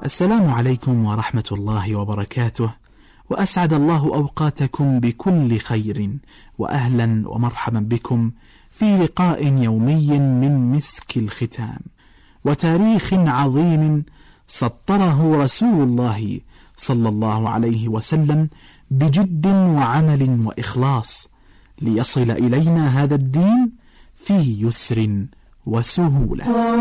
السلام عليكم ورحمة الله وبركاته، وأسعد الله أوقاتكم بكل خير، وأهلا ومرحبا بكم في لقاء يومي من مسك الختام، وتاريخ عظيم سطره رسول الله صلى الله عليه وسلم بجد وعمل وإخلاص ليصل إلينا هذا الدين في يسر وسهولة.